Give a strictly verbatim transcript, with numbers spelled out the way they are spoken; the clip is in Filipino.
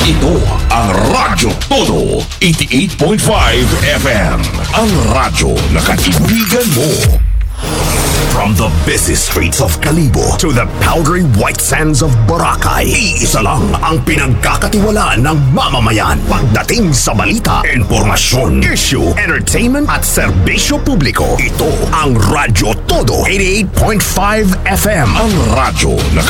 Ito ang Radyo Todo eighty-eight point five F M. Ang radyo na kaibigan mo. From the busy streets of Kalibo to the powdery white sands of Boracay, iisa lang ang pinagkakatiwalaan ng mamamayan pagdating sa balita, informasyon, issue, entertainment at serbisyo publiko. Ito ang Radyo Todo eighty-eight point five F M. Ang radyo na